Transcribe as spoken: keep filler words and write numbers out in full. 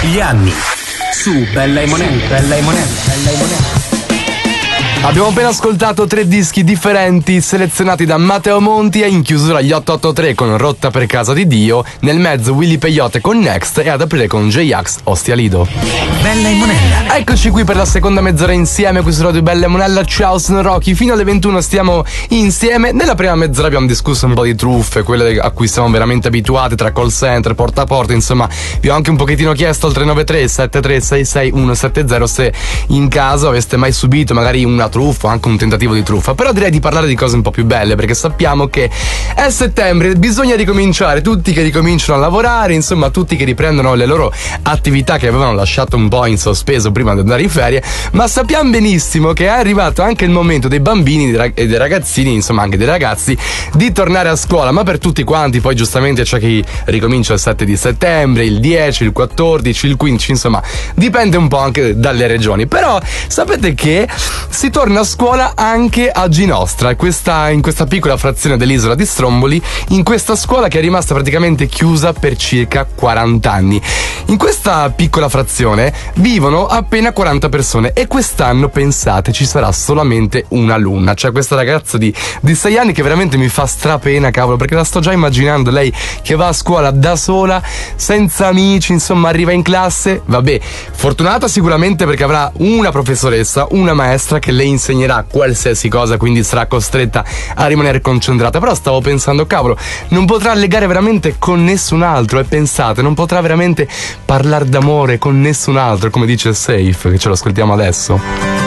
degli anni su Bella e Monella, Bella e Monella, Bella e Monella. Abbiamo appena ascoltato tre dischi differenti selezionati da Matteo Monti, e in chiusura gli otto otto tre con Rotta per casa di Dio, nel mezzo Willy Peyote con Next e ad aprire con J-Ax Ostia Lido. Bella e Monella. Eccoci qui per la seconda mezz'ora insieme qui su Radio Bella e Monella. Ciao, sono Rocky, fino alle ventuno stiamo insieme. Nella prima mezz'ora abbiamo discusso un po' di truffe, quelle a cui siamo veramente abituati tra call center, porta a porta, insomma vi ho anche un pochettino chiesto al tre nove tre sette tre sei sei uno sette zero se in caso aveste mai subito magari una truffa o anche un tentativo di truffa. Però direi di parlare di cose un po' più belle, perché sappiamo che è settembre, bisogna ricominciare, tutti che ricominciano a lavorare, insomma tutti che riprendono le loro attività che avevano lasciato un po' in sospeso prima di andare in ferie. Ma sappiamo benissimo che è arrivato anche il momento dei bambini e dei ragazzini, insomma anche dei ragazzi, di tornare a scuola, ma per tutti quanti. Poi giustamente c'è chi ricomincia il sette di settembre, il dieci, il quattordici, il quindici, insomma dipende un po' anche dalle regioni. Però sapete che si torna a scuola anche a Ginostra, questa, in questa piccola frazione dell'isola di Stromboli, in questa scuola che è rimasta praticamente chiusa per circa quaranta anni. In questa piccola frazione vivono appena quaranta persone e quest'anno, pensate, ci sarà solamente un'alunna, cioè questa ragazza di, di sei anni che veramente mi fa strapena, cavolo, perché la sto già immaginando, lei che va a scuola da sola, senza amici, insomma arriva in classe, vabbè, fortunata sicuramente perché avrà una professoressa, una maestra che le insegnerà qualsiasi cosa, quindi sarà costretta a rimanere concentrata. Però stavo pensando, cavolo, non potrà legare veramente con nessun altro, e pensate, non potrà veramente parlare d'amore con nessun altro, come dice Safe, che ce lo ascoltiamo adesso.